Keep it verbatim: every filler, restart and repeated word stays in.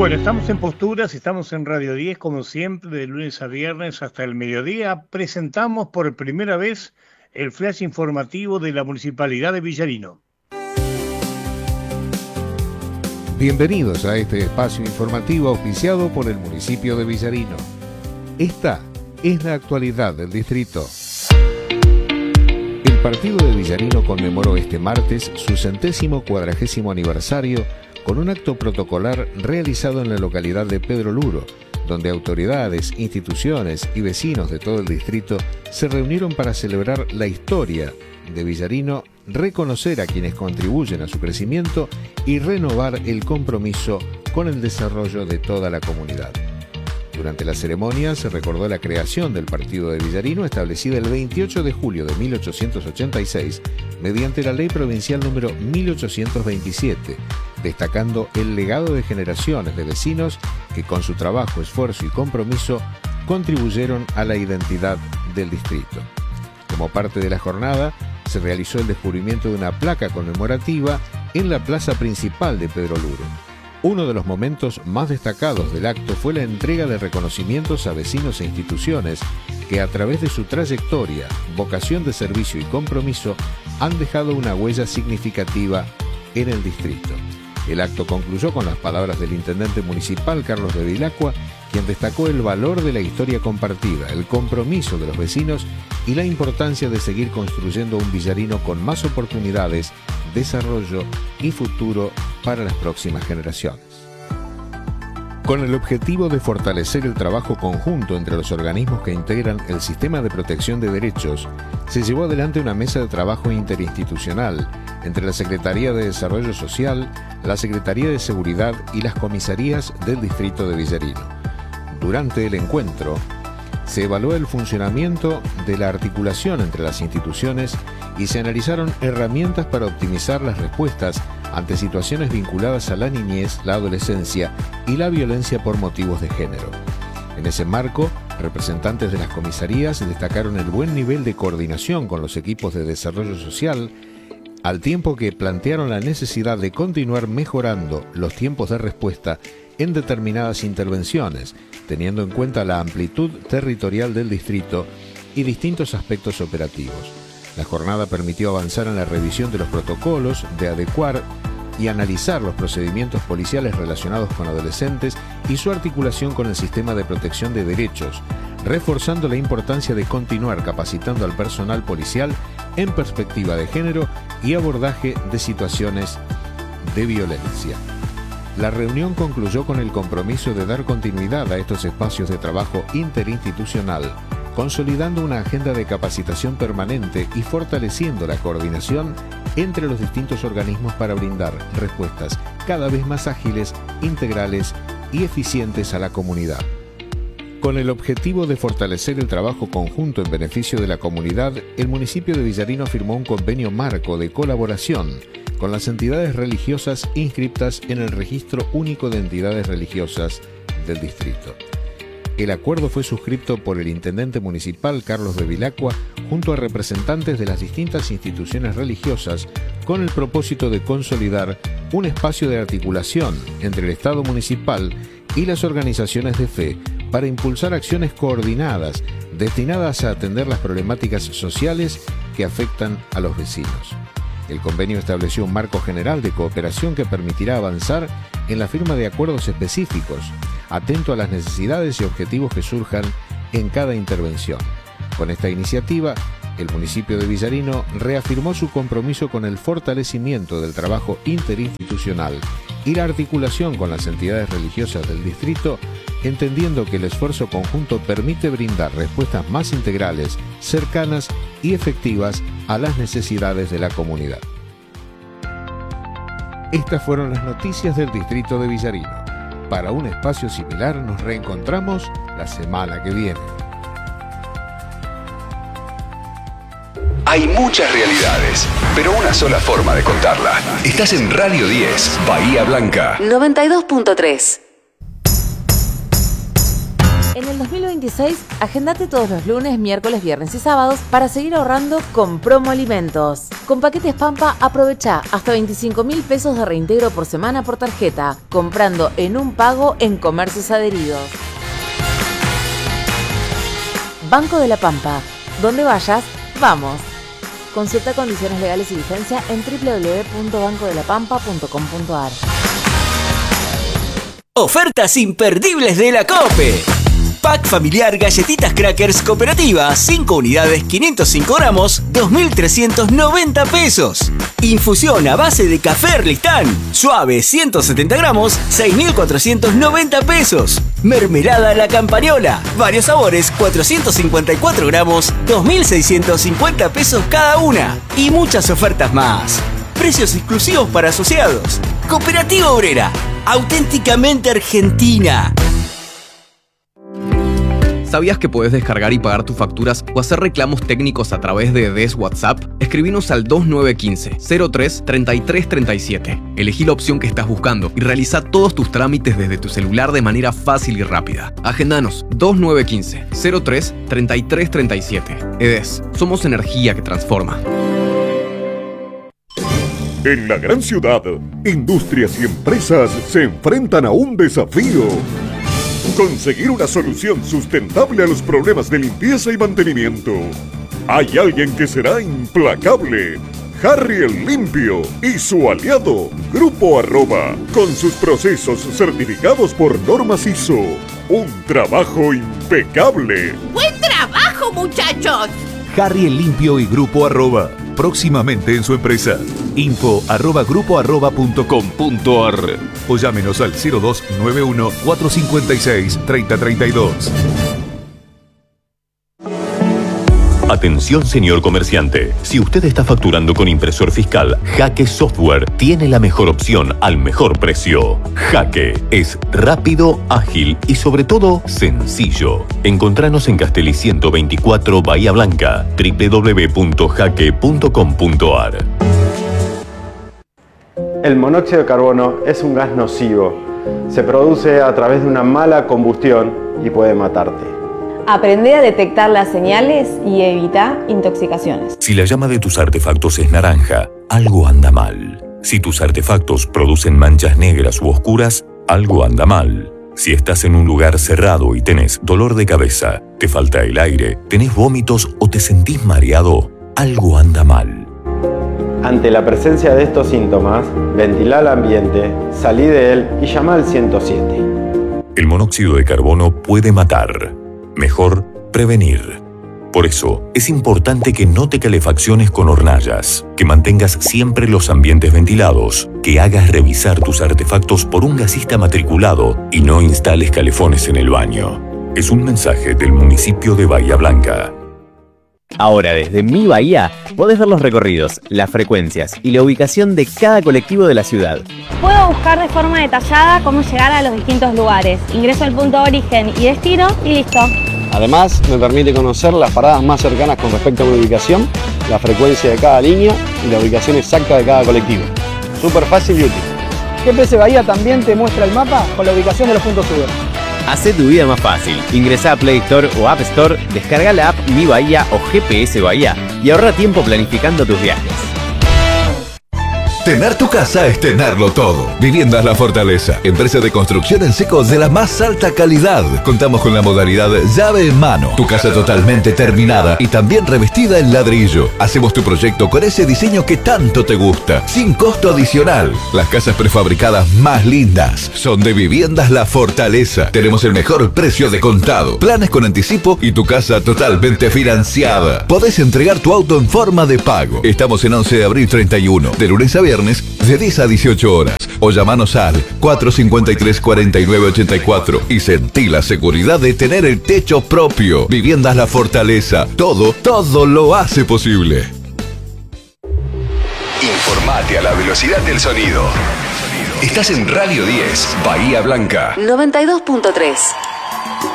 Bueno, estamos en Posturas, estamos en Radio diez, como siempre, de lunes a viernes hasta el mediodía. Presentamos por primera vez el flash informativo de la Municipalidad de Villarino. Bienvenidos a este espacio informativo auspiciado por el municipio de Villarino. Esta es la actualidad del distrito. El partido de Villarino conmemoró este martes su centésimo cuadragésimo aniversario con un acto protocolar realizado en la localidad de Pedro Luro, donde autoridades, instituciones y vecinos de todo el distrito se reunieron para celebrar la historia de Villarino, reconocer a quienes contribuyen a su crecimiento y renovar el compromiso con el desarrollo de toda la comunidad. Durante la ceremonia se recordó la creación del partido de Villarino, establecida el veintiocho de julio de mil ochocientos ochenta y seis mediante la ley provincial número mil ochocientos veintisiete, destacando el legado de generaciones de vecinos que con su trabajo, esfuerzo y compromiso contribuyeron a la identidad del distrito. Como parte de la jornada, se realizó el descubrimiento de una placa conmemorativa en la plaza principal de Pedro Luro. Uno de los momentos más destacados del acto fue la entrega de reconocimientos a vecinos e instituciones que a través de su trayectoria, vocación de servicio y compromiso han dejado una huella significativa en el distrito. El acto concluyó con las palabras del intendente municipal Carlos de Vilacqua, quien destacó el valor de la historia compartida, el compromiso de los vecinos y la importancia de seguir construyendo un Villarino con más oportunidades, desarrollo y futuro para las próximas generaciones. Con el objetivo de fortalecer el trabajo conjunto entre los organismos que integran el sistema de protección de derechos, se llevó adelante una mesa de trabajo interinstitucional entre la Secretaría de Desarrollo Social, la Secretaría de Seguridad y las comisarías del distrito de Villarino. Durante el encuentro, se evaluó el funcionamiento de la articulación entre las instituciones y se analizaron herramientas para optimizar las respuestas ante situaciones vinculadas a la niñez, la adolescencia y la violencia por motivos de género. En ese marco, representantes de las comisarías destacaron el buen nivel de coordinación con los equipos de desarrollo social, al tiempo que plantearon la necesidad de continuar mejorando los tiempos de respuesta en determinadas intervenciones, teniendo en cuenta la amplitud territorial del distrito y distintos aspectos operativos. La jornada permitió avanzar en la revisión de los protocolos, de adecuar y analizar los procedimientos policiales relacionados con adolescentes y su articulación con el sistema de protección de derechos, reforzando la importancia de continuar capacitando al personal policial en perspectiva de género y abordaje de situaciones de violencia. La reunión concluyó con el compromiso de dar continuidad a estos espacios de trabajo interinstitucional, consolidando una agenda de capacitación permanente y fortaleciendo la coordinación entre los distintos organismos para brindar respuestas cada vez más ágiles, integrales y eficientes a la comunidad. Con el objetivo de fortalecer el trabajo conjunto en beneficio de la comunidad, el municipio de Villarino firmó un convenio marco de colaboración con las entidades religiosas inscriptas en el Registro Único de Entidades Religiosas del distrito. El acuerdo fue suscrito por el intendente municipal Carlos de Vilacqua junto a representantes de las distintas instituciones religiosas con el propósito de consolidar un espacio de articulación entre el Estado municipal y las organizaciones de fe para impulsar acciones coordinadas destinadas a atender las problemáticas sociales que afectan a los vecinos. El convenio estableció un marco general de cooperación que permitirá avanzar en la firma de acuerdos específicos, atento a las necesidades y objetivos que surjan en cada intervención. Con esta iniciativa, el municipio de Villarino reafirmó su compromiso con el fortalecimiento del trabajo interinstitucional y la articulación con las entidades religiosas del distrito, entendiendo que el esfuerzo conjunto permite brindar respuestas más integrales, cercanas y efectivas a las necesidades de la comunidad. Estas fueron las noticias del distrito de Villarino. Para un espacio similar nos reencontramos la semana que viene. Hay muchas realidades, pero una sola forma de contarla. Estás en Radio diez, Bahía Blanca. noventa y dos punto tres. En el dos mil veintiséis, agendate todos los lunes, miércoles, viernes y sábados para seguir ahorrando con Promo Alimentos. Con paquetes Pampa, aprovecha hasta veinticinco mil pesos de reintegro por semana por tarjeta, comprando en un pago en comercios adheridos. Banco de la Pampa. Donde vayas, vamos. Consulta condiciones legales y vigencia en doble u doble u doble u punto banco de la pampa punto com punto a r. Ofertas imperdibles de la COPE. Pack familiar galletitas crackers cooperativa, cinco unidades, quinientos cinco gramos, dos mil trescientos noventa pesos. Infusión a base de café Erlistán, suave, ciento setenta gramos, seis mil cuatrocientos noventa pesos. Mermelada La Campañola, varios sabores, cuatrocientos cincuenta y cuatro gramos, dos mil seiscientos cincuenta pesos cada una. Y muchas ofertas más. Precios exclusivos para asociados. Cooperativa Obrera, auténticamente argentina. ¿Sabías que puedes descargar y pagar tus facturas o hacer reclamos técnicos a través de D E S WhatsApp? Escribinos al dos nueve uno cinco, cero tres, treinta y tres treinta y siete. Elegí la opción que estás buscando y realiza todos tus trámites desde tu celular de manera fácil y rápida. Agendanos dos nueve uno cinco, cero tres, treinta y tres treinta y siete. E D E S, somos energía que transforma. En la gran ciudad, industrias y empresas se enfrentan a un desafío. Conseguir una solución sustentable a los problemas de limpieza y mantenimiento. Hay alguien que será implacable. Harry el Limpio y su aliado, Grupo Arroba, con sus procesos certificados por normas I S O. Un trabajo impecable. ¡Buen trabajo, muchachos! Harry el Limpio y Grupo Arroba, próximamente en su empresa. Info arroba grupo arroba punto com punto a r o llámenos al cero dos nueve uno, cuatro cinco seis, tres cero tres dos. Atención, señor comerciante. Si usted está facturando con impresor fiscal, Jaque Software tiene la mejor opción al mejor precio. Jaque es rápido, ágil y sobre todo sencillo. Encontranos en Castelli ciento veinticuatro, Bahía Blanca, doble u doble u doble u punto jaque punto com punto a r. El monóxido de carbono es un gas nocivo. Se produce a través de una mala combustión y puede matarte. Aprende a detectar las señales y evita intoxicaciones. Si la llama de tus artefactos es naranja, algo anda mal. Si tus artefactos producen manchas negras u oscuras, algo anda mal. Si estás en un lugar cerrado y tenés dolor de cabeza, te falta el aire, tenés vómitos o te sentís mareado, algo anda mal. Ante la presencia de estos síntomas, ventila el ambiente, salí de él y llama al ciento siete. El monóxido de carbono puede matar. Mejor prevenir. Por eso, es importante que no te calefacciones con hornallas, que mantengas siempre los ambientes ventilados, que hagas revisar tus artefactos por un gasista matriculado y no instales calefones en el baño. Es un mensaje del municipio de Bahía Blanca. Ahora, desde Mi Bahía, podés ver los recorridos, las frecuencias y la ubicación de cada colectivo de la ciudad. Puedo buscar de forma detallada cómo llegar a los distintos lugares. Ingreso al punto de origen y destino y listo. Además, me permite conocer las paradas más cercanas con respecto a mi ubicación, la frecuencia de cada línea y la ubicación exacta de cada colectivo. Súper fácil y útil. G P S Bahía también te muestra el mapa con la ubicación de los puntos Uber. Hacé tu vida más fácil. Ingresá a Play Store o App Store, descarga la app Mi Bahía o G P S Bahía y ahorra tiempo planificando tus viajes. Tener tu casa es tenerlo todo. Viviendas La Fortaleza, empresa de construcción en seco de la más alta calidad. Contamos con la modalidad llave en mano. Tu casa totalmente terminada y también revestida en ladrillo. Hacemos tu proyecto con ese diseño que tanto te gusta, sin costo adicional. Las casas prefabricadas más lindas son de Viviendas La Fortaleza. Tenemos el mejor precio de contado, planes con anticipo y tu casa totalmente financiada. Podés entregar tu auto en forma de pago. Estamos en once de abril treinta y uno, de lunes a viernes, de diez a dieciocho horas. O llamanos al cuatro cinco tres, cuatro nueve ocho cuatro y sentí la seguridad de tener el techo propio. Viviendas La Fortaleza. Todo, todo lo hace posible. Informate a la velocidad del sonido. Estás en Radio diez, Bahía Blanca. noventa y dos punto tres.